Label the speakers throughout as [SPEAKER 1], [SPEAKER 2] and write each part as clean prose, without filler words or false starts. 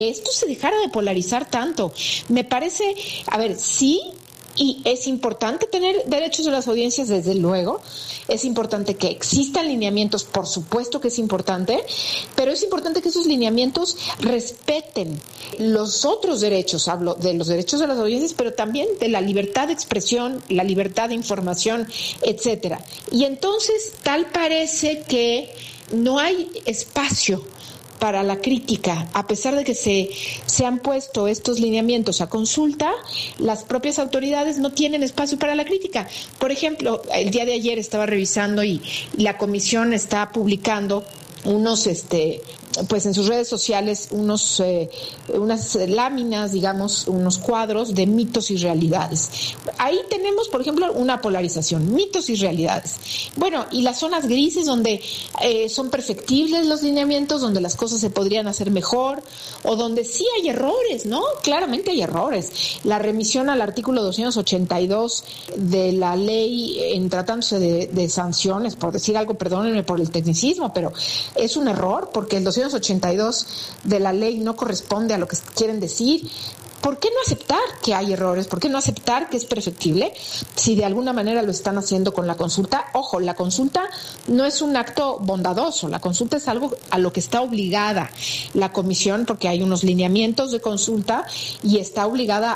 [SPEAKER 1] esto se dejara de polarizar tanto. Me parece, a ver, sí, y es importante tener derechos de las audiencias, desde luego. Es importante que existan lineamientos, por supuesto que es importante, pero es importante que esos lineamientos respeten los otros derechos. Hablo de los derechos de las audiencias, pero también de la libertad de expresión, la libertad de información, etcétera. Y entonces tal parece que no hay espacio para la crítica, a pesar de que se han puesto estos lineamientos a consulta, las propias autoridades no tienen espacio para la crítica. Por ejemplo, el día de ayer estaba revisando y la comisión está publicando unos pues en sus redes sociales unas láminas, digamos, unos cuadros de mitos y realidades. Ahí tenemos, por ejemplo, una polarización, mitos y realidades. Bueno, y las zonas grises donde son perfectibles los lineamientos, donde las cosas se podrían hacer mejor, o donde sí hay errores, ¿no? Claramente hay errores. La remisión al artículo 282 de la ley en tratándose de sanciones, por decir algo, perdónenme por el tecnicismo, pero es un error porque el 282 de la ley no corresponde a lo que quieren decir. ¿Por qué no aceptar que hay errores? ¿Por qué no aceptar que es perfectible? Si de alguna manera lo están haciendo con la consulta. Ojo, la consulta no es un acto bondadoso, la consulta es algo a lo que está obligada la comisión, porque hay unos lineamientos de consulta y está obligada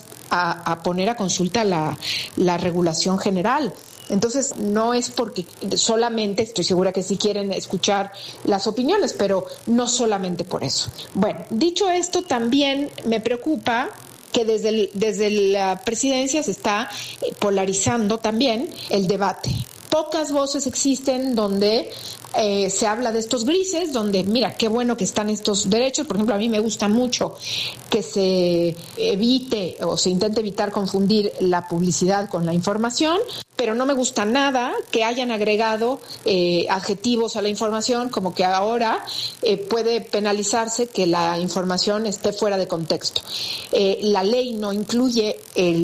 [SPEAKER 1] a poner a consulta la regulación general. Entonces, no es porque solamente, estoy segura que sí quieren escuchar las opiniones, pero no solamente por eso. Bueno, dicho esto, también me preocupa que desde la presidencia se está polarizando también el debate. Pocas voces existen donde se habla de estos grises, donde mira, qué bueno que están estos derechos. Por ejemplo, a mí me gusta mucho que se evite o se intente evitar confundir la publicidad con la información, pero no me gusta nada que hayan agregado adjetivos a la información, como que ahora puede penalizarse que la información esté fuera de contexto. La ley no incluye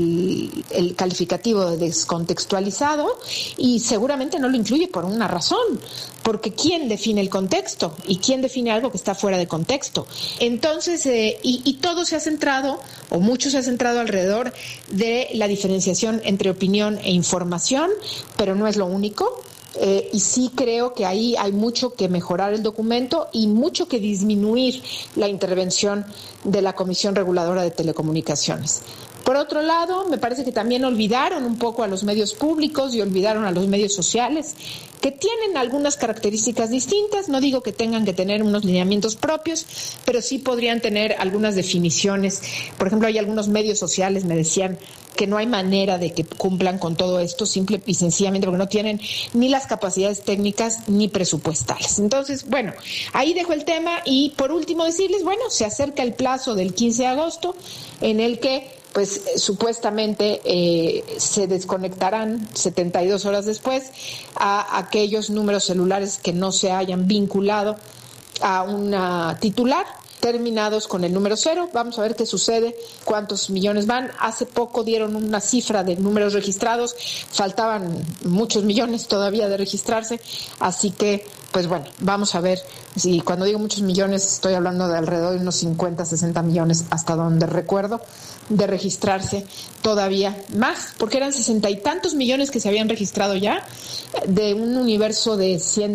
[SPEAKER 1] el calificativo de descontextualizado y seguramente no lo incluye por una razón, porque ¿quién define el contexto? ¿Y quién define algo que está fuera de contexto? Entonces, y todo se ha centrado, o mucho se ha centrado alrededor de la diferenciación entre opinión e información, pero no es lo único. Y sí creo que ahí hay mucho que mejorar el documento y mucho que disminuir la intervención de la Comisión Reguladora de Telecomunicaciones. Por otro lado, me parece que también olvidaron un poco a los medios públicos y olvidaron a los medios sociales, que tienen algunas características distintas. No digo que tengan que tener unos lineamientos propios, pero sí podrían tener algunas definiciones. Por ejemplo, hay algunos medios sociales, me decían, que no hay manera de que cumplan con todo esto, simple y sencillamente porque no tienen ni las capacidades técnicas ni presupuestales. Entonces, bueno, ahí dejo el tema y por último decirles, bueno, se acerca el plazo del 15 de agosto en el que pues supuestamente se desconectarán 72 horas después a aquellos números celulares que no se hayan vinculado a una titular, terminados con el número 0. Vamos a ver qué sucede, cuántos millones van. Hace poco dieron una cifra de números registrados, faltaban muchos millones todavía de registrarse, así que pues bueno, vamos a ver. Si cuando digo muchos millones estoy hablando de alrededor de unos 50, 60 millones hasta donde recuerdo de registrarse, todavía más, porque eran 60 y tantos millones que se habían registrado ya de un universo de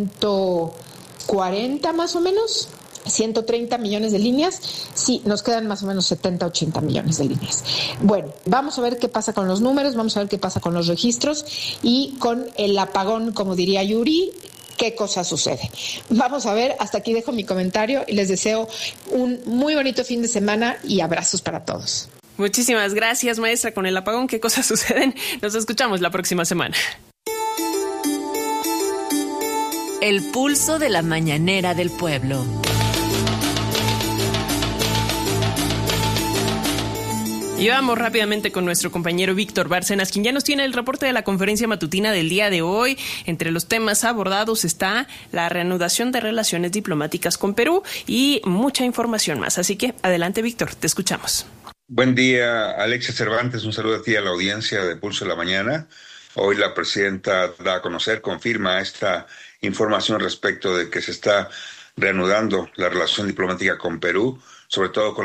[SPEAKER 1] 140 más o menos, 130 millones de líneas. Sí, nos quedan más o menos 70, 80 millones de líneas. Bueno, vamos a ver qué pasa con los números, vamos a ver qué pasa con los registros y con el apagón, como diría Yuri, qué cosa sucede. Vamos a ver, hasta aquí dejo mi comentario y les deseo un muy bonito fin de semana y abrazos para todos.
[SPEAKER 2] Muchísimas gracias, maestra. Con el apagón, ¿qué cosas suceden? Nos escuchamos la próxima semana.
[SPEAKER 3] El pulso de la mañanera del pueblo.
[SPEAKER 2] Y vamos rápidamente con nuestro compañero Víctor Bárcenas, quien ya nos tiene el reporte de la conferencia matutina del día de hoy. Entre los temas abordados está la reanudación de relaciones diplomáticas con Perú y mucha información más. Así que adelante, Víctor, te escuchamos.
[SPEAKER 4] Buen día, Alexia Cervantes. Un saludo a ti, a la audiencia de Pulso de la Mañana. Hoy la presidenta da a conocer, confirma esta información respecto de que se está reanudando la relación diplomática con Perú, sobre todo con